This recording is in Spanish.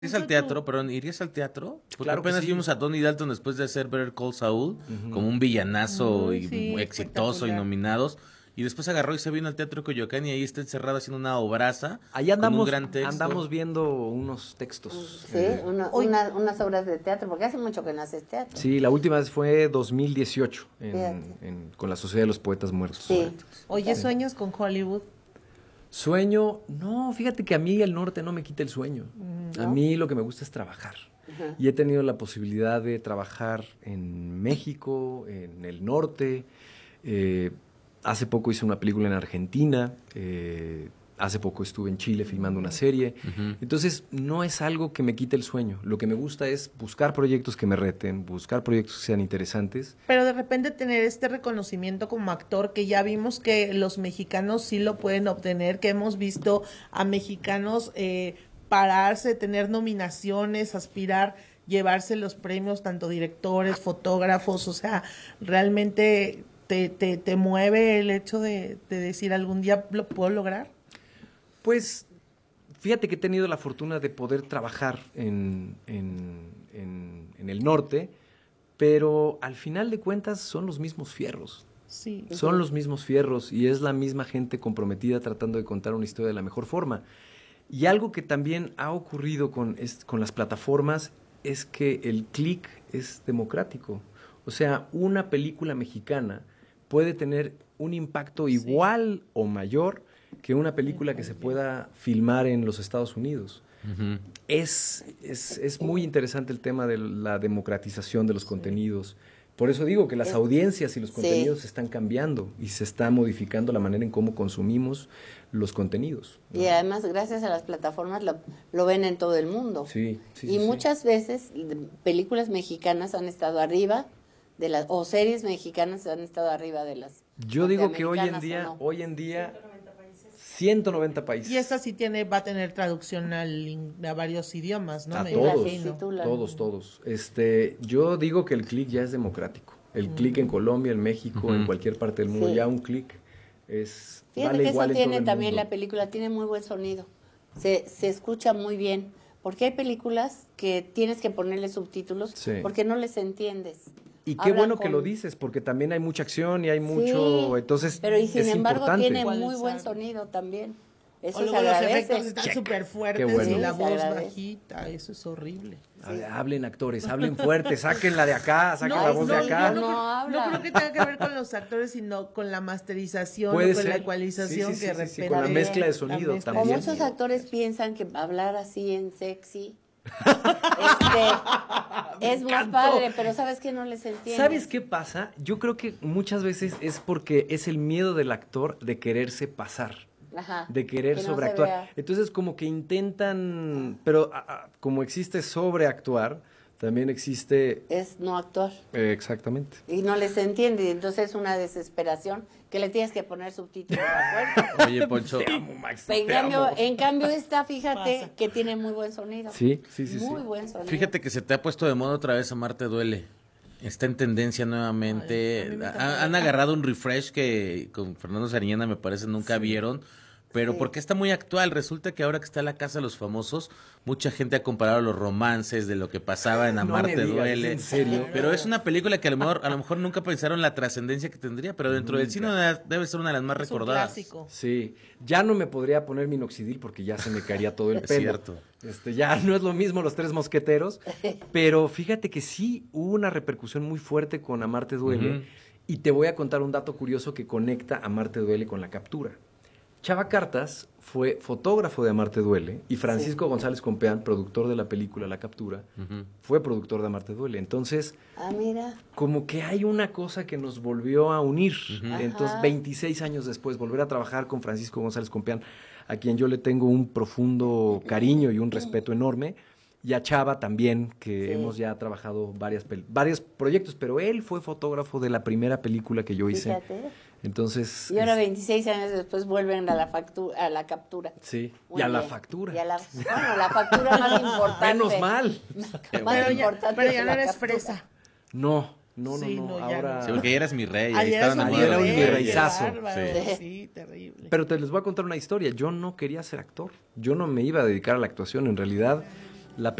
¿Irías al teatro? Perdón, ¿irías al teatro? Porque Claro que apenas sí. vimos a Tony Dalton después de hacer Better Call Saul, como un villanazo Uy, y sí, exitoso y espectacular. nominados. Y después agarró y se vino al Teatro Coyoacán y ahí está encerrado haciendo una obraza Ahí con un andamos, gran texto. andamos viendo unos textos. Sí, unas obras de teatro, porque hace mucho que no haces teatro. Sí, la última vez fue 2018 Fíjate. con la Sociedad de los Poetas Muertos. Sí. Oye, ¿sueños con Hollywood? Sueño, no, fíjate que a mí el norte no me quita el sueño. A mí lo que me gusta es trabajar. Ajá. Y he tenido la posibilidad de trabajar en México, en el norte. Hace poco hice una película en Argentina. Hace poco estuve en Chile filmando una serie. Entonces, no es algo que me quite el sueño. Lo que me gusta es buscar proyectos que me reten, buscar proyectos que sean interesantes. Pero de repente tener este reconocimiento como actor, que ya vimos que los mexicanos sí lo pueden obtener, que hemos visto a mexicanos pararse, tener nominaciones, aspirar, llevarse los premios, tanto directores, fotógrafos, o sea, realmente te mueve el hecho de decir algún día lo puedo lograr. Pues fíjate que he tenido la fortuna de poder trabajar en el norte, pero al final de cuentas son los mismos fierros. Sí. Son los mismos fierros y es la misma gente comprometida tratando de contar una historia de la mejor forma. Y algo que también ha ocurrido con las plataformas es que el click es democrático. O sea, una película mexicana puede tener un impacto igual o mayor que una película que se pueda filmar en los Estados Unidos. Es muy interesante el tema de la democratización de los contenidos. Por eso digo que las audiencias y los contenidos están cambiando y se está modificando la manera en cómo consumimos los contenidos, ¿no? Y además, gracias a las plataformas, lo ven en todo el mundo. Sí, Y muchas veces películas mexicanas han estado arriba o series mexicanas han estado arriba de las Yo digo que norteamericanas, hoy en día 190 países. Y esta sí va a tener traducción a varios idiomas, ¿no? A Me todos, imagino. todos. Yo digo que el click ya es democrático. El click en Colombia, en México, en cualquier parte del mundo, Sí. ya un click es Fíjate vale que igual eso en todo tiene el también mundo. la película, tiene muy buen sonido. Se escucha muy bien. Porque hay películas que tienes que ponerle subtítulos Sí. porque no les entiendes. Y qué Hablan bueno que con- lo dices, porque también hay mucha acción y hay mucho, entonces pero y sin es embargo importante. tiene Igual muy el buen saco. sonido también. O Eso se luego los efectos agradece. están súper fuertes Qué bueno. y la Sí, se voz agradece. bajita, eso es horrible. Hablen actores, hablen fuerte, sáquenla de acá, saquen la voz de acá. Yo No habla. no creo que tenga que ver con los actores, sino con la masterización, Puede o con la ser. ecualización Sí, que sí, de sí, repente... con la mezcla de la sonido mezcla de O también. muchos actores piensan que hablar así en sexy es más encantó. padre, pero sabes que no les entiendes. ¿Sabes qué pasa? Yo creo que muchas veces es porque es el miedo del actor de quererse pasar, Ajá, de querer que no se sobreactuar. vea. Entonces como que intentan, pero como existe sobreactuar, también existe... Es no actuar. Exactamente. Y no les entiende, y entonces es una desesperación que le tienes que poner subtítulos a fuerza. Oye, Poncho, En cambio esta, fíjate que tiene muy buen sonido. Sí. Muy buen sonido. fíjate que se te ha puesto de moda otra vez Amarte Duele. Está en tendencia nuevamente. Ay, a mí me encanta. Han agarrado un refresh que con Fernando Sariñana me parece nunca vieron. Pero Sí. porque está muy actual. Resulta que ahora que está la Casa de los Famosos, mucha gente ha comparado los romances de lo que pasaba en No Amarte me digas, Duele. ¿es en serio? Pero es una película que a lo mejor nunca pensaron la trascendencia que tendría, pero dentro del cine debe ser una de las más Es un recordadas. clásico. Sí, ya no me podría poner minoxidil porque ya se me caería todo el Es pelo. cierto. Ya no es lo mismo Los Tres Mosqueteros, pero fíjate que sí hubo una repercusión muy fuerte con Amarte Duele. Ujú. Y te voy a contar un dato curioso que conecta Amarte Duele con la captura. Chava Cartas fue fotógrafo de Amarte Duele y Francisco González Compeán, productor de la película La Captura, fue productor de Amarte Duele. Entonces, Ah, mira. como que hay una cosa que nos volvió a unir. Entonces, Ajá. 26 años después, volver a trabajar con Francisco González Compeán, a quien yo le tengo un profundo cariño y un respeto enorme, y a Chava también, que Sí. hemos ya trabajado varios proyectos, pero él fue fotógrafo de la primera película que yo hice. Fíjate. Entonces, Y ahora 26 años después vuelven a la captura. sí, Muy y a la bien. factura. Y a la factura más importante. Menos mal. Más Pero importante ya que no la eres captura. fresa. No, Sí, no, ya ahora... no. Sí, porque ya eras mi rey, ahí Ayer estaba es un enamorado Era un de virrey, ella. virreizazo. qué bárbaro, Sí. sí, terrible. Pero te les voy a contar una historia. Yo no quería ser actor. Yo no me iba a dedicar a la actuación. En realidad,